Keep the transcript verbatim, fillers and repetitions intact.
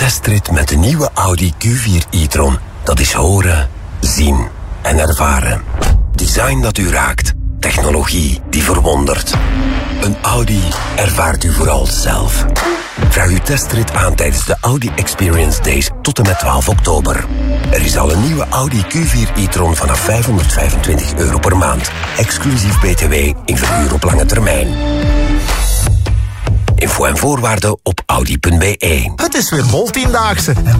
testrit met de nieuwe Audi Q vier e-tron. Dat is horen, zien en ervaren. Design dat u raakt. Technologie die verwondert. Een Audi ervaart u vooral zelf. Vraag uw testrit aan tijdens de Audi Experience Days tot en met twaalf oktober. Er is al een nieuwe Audi Q vier e-tron vanaf vijfhonderdvijfentwintig euro per maand. Exclusief B T W in verhuur op lange termijn. Info en voorwaarden op audi punt b e. Het is weer Moltiendaagse en